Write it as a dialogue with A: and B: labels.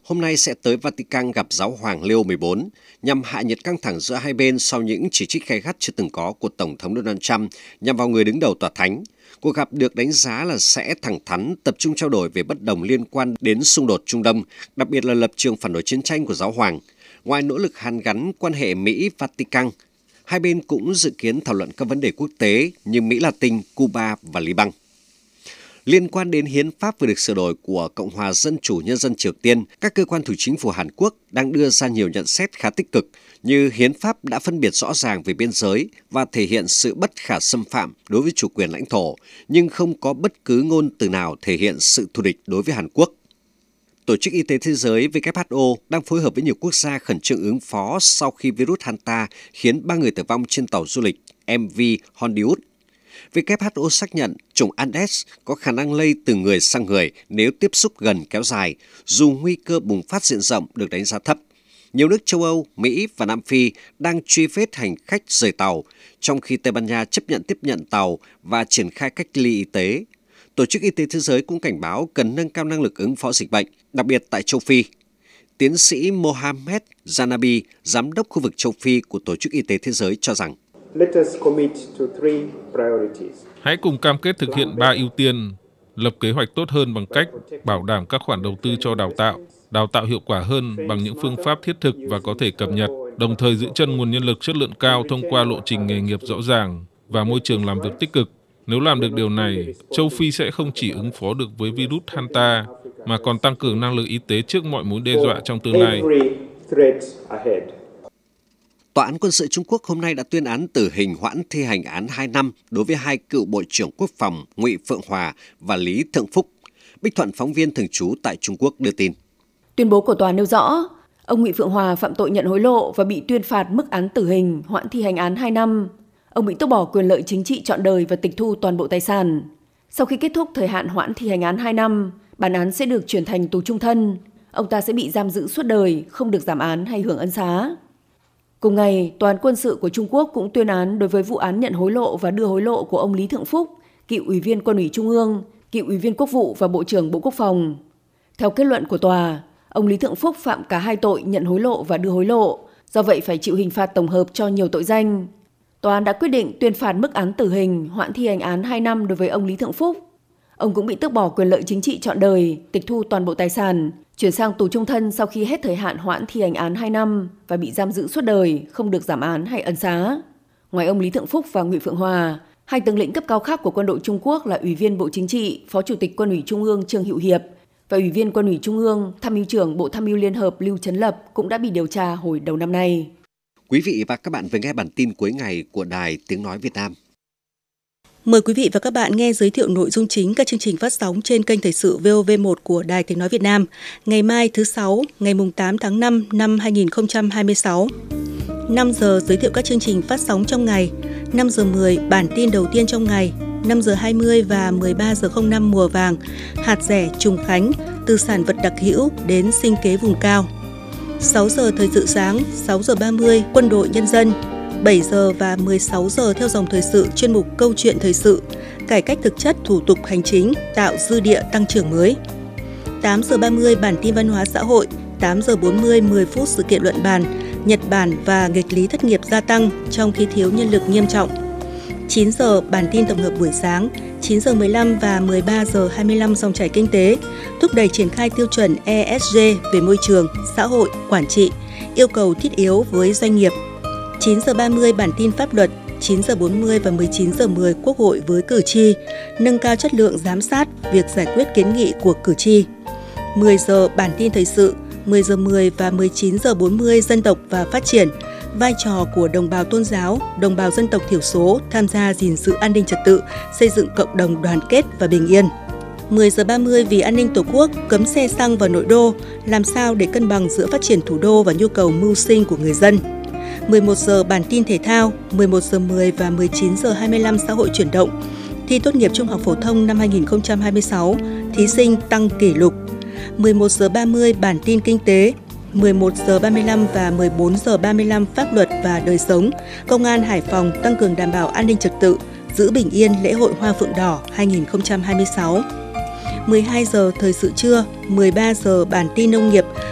A: hôm nay sẽ tới Vatican gặp Giáo hoàng Leo 14 nhằm hạ nhiệt căng thẳng giữa hai bên sau những chỉ trích gay gắt chưa từng có của Tổng thống Donald Trump nhằm vào người đứng đầu tòa thánh. Cuộc gặp được đánh giá là sẽ thẳng thắn tập trung trao đổi về bất đồng liên quan đến xung đột Trung Đông, đặc biệt là lập trường phản đối chiến tranh của Giáo hoàng. Ngoài nỗ lực hàn gắn quan hệ Mỹ-Vatican, hai bên cũng dự kiến thảo luận các vấn đề quốc tế như Mỹ Latin, Cuba và Liban. Liên quan đến hiến pháp vừa được sửa đổi của Cộng hòa Dân chủ Nhân dân Triều Tiên, các cơ quan thủ chính phủ Hàn Quốc đang đưa ra nhiều nhận xét khá tích cực, như hiến pháp đã phân biệt rõ ràng về biên giới và thể hiện sự bất khả xâm phạm đối với chủ quyền lãnh thổ, nhưng không có bất cứ ngôn từ nào thể hiện sự thù địch đối với Hàn Quốc. Tổ chức Y tế Thế giới WHO đang phối hợp với nhiều quốc gia khẩn trương ứng phó sau khi virus Hanta khiến 3 người tử vong trên tàu du lịch MV Hondiud. WHO xác nhận chủng Andes có khả năng lây từ người sang người nếu tiếp xúc gần kéo dài, dù nguy cơ bùng phát diện rộng được đánh giá thấp. Nhiều nước châu Âu, Mỹ và Nam Phi đang truy vết hành khách rời tàu, trong khi Tây Ban Nha chấp nhận tiếp nhận tàu và triển khai cách ly y tế. Tổ chức Y tế Thế giới cũng cảnh báo cần nâng cao năng lực ứng phó dịch bệnh, đặc biệt tại châu Phi. Tiến sĩ Mohamed Janabi, giám đốc khu vực châu Phi của Tổ chức Y tế Thế giới cho rằng
B: hãy cùng cam kết thực hiện 3 ưu tiên, lập kế hoạch tốt hơn bằng cách bảo đảm các khoản đầu tư cho đào tạo hiệu quả hơn bằng những phương pháp thiết thực và có thể cập nhật, đồng thời giữ chân nguồn nhân lực chất lượng cao thông qua lộ trình nghề nghiệp rõ ràng và môi trường làm việc tích cực. Nếu làm được điều này, châu Phi sẽ không chỉ ứng phó được với virus Hanta, mà còn tăng cường năng lực y tế trước mọi mối đe dọa trong tương lai.
A: Tòa án quân sự Trung Quốc hôm nay đã tuyên án tử hình hoãn thi hành án 2 năm đối với 2 cựu Bộ trưởng Quốc phòng Ngụy Phượng Hòa và Lý Thượng Phúc. Bích Thuận, phóng viên thường trú tại Trung Quốc đưa tin.
C: Tuyên bố của tòa nêu rõ, ông Ngụy Phượng Hòa phạm tội nhận hối lộ và bị tuyên phạt mức án tử hình, hoãn thi hành án 2 năm. Ông bị tước bỏ quyền lợi chính trị trọn đời và tịch thu toàn bộ tài sản. Sau khi kết thúc thời hạn hoãn thi hành án 2 năm, bản án sẽ được chuyển thành tù trung thân. Ông ta sẽ bị giam giữ suốt đời, không được giảm án hay hưởng ân xá. Cùng ngày, Tòa án quân sự của Trung Quốc cũng tuyên án đối với vụ án nhận hối lộ và đưa hối lộ của ông Lý Thượng Phúc, cựu Ủy viên Quân ủy Trung ương, cựu Ủy viên Quốc vụ và Bộ trưởng Bộ Quốc phòng. Theo kết luận của tòa, ông Lý Thượng Phúc phạm cả 2 tội nhận hối lộ và đưa hối lộ, do vậy phải chịu hình phạt tổng hợp cho nhiều tội danh. Tòa án đã quyết định tuyên phạt mức án tử hình, hoãn thi hành án 2 năm đối với ông Lý Thượng Phúc. Ông cũng bị tước bỏ quyền lợi chính trị trọn đời, tịch thu toàn bộ tài sản, chuyển sang tù trung thân sau khi hết thời hạn hoãn thi hành án 2 năm và bị giam giữ suốt đời, không được giảm án hay ân xá. Ngoài ông Lý Thượng Phúc và Ngụy Phượng Hòa, 2 tướng lĩnh cấp cao khác của quân đội Trung Quốc là Ủy viên Bộ Chính trị, Phó Chủ tịch Quân ủy Trung ương Trương Hữu Hiệp và Ủy viên Quân ủy Trung ương, Tham mưu trưởng Bộ Tham mưu Liên hợp Lưu Chấn Lập cũng đã bị điều tra hồi đầu năm nay.
A: Quý vị và các bạn vừa nghe bản tin cuối ngày của Đài Tiếng Nói Việt Nam.
D: Mời quý vị và các bạn nghe giới thiệu nội dung chính các chương trình phát sóng trên kênh Thời sự VOV1 của Đài Tiếng Nói Việt Nam ngày mai thứ Sáu, ngày 8 tháng 5 năm 2026. 5 giờ giới thiệu các chương trình phát sóng trong ngày, 5 giờ 10 bản tin đầu tiên trong ngày, 5 giờ 20 và 13 giờ 05 mùa vàng, hạt rẻ trùng khánh, từ sản vật đặc hữu đến sinh kế vùng cao. 6 giờ thời sự sáng, 6 giờ 30 quân đội nhân dân, 7 giờ và 16 giờ theo dòng thời sự chuyên mục Câu chuyện thời sự, cải cách thực chất thủ tục hành chính, tạo dư địa tăng trưởng mới. 8 giờ 30 bản tin văn hóa xã hội, 8 giờ 40 10 phút sự kiện luận bàn, Nhật Bản và nghịch lý thất nghiệp gia tăng trong khi thiếu nhân lực nghiêm trọng. 9 giờ bản tin tổng hợp buổi sáng, 9 giờ 15 và 13 giờ 25 dòng chảy kinh tế, thúc đẩy triển khai tiêu chuẩn ESG về môi trường, xã hội, quản trị, yêu cầu thiết yếu với doanh nghiệp. 9 giờ 30 bản tin pháp luật, 9 giờ 40 và 19 giờ 10 Quốc hội với cử tri, nâng cao chất lượng giám sát việc giải quyết kiến nghị của cử tri. 10 giờ bản tin thời sự, 10 giờ 10 và 19 giờ 40 dân tộc và phát triển, vai trò của đồng bào tôn giáo, đồng bào dân tộc thiểu số tham gia gìn giữ an ninh trật tự, xây dựng cộng đồng đoàn kết và bình yên. 10 giờ 30 vì an ninh Tổ quốc, cấm xe xăng vào nội đô, làm sao để cân bằng giữa phát triển thủ đô và nhu cầu mưu sinh của người dân. 11 giờ bản tin thể thao, 11 giờ 10 và 19 giờ 25 xã hội chuyển động. Thi tốt nghiệp trung học phổ thông năm 2026, thí sinh tăng kỷ lục. 11 giờ 30 bản tin kinh tế, 11 giờ 35 và 14 giờ 35 pháp luật và đời sống. Công an Hải Phòng tăng cường đảm bảo an ninh trật tự, giữ bình yên lễ hội Hoa Phượng Đỏ 2026. 12 giờ thời sự trưa, 13 giờ bản tin nông nghiệp,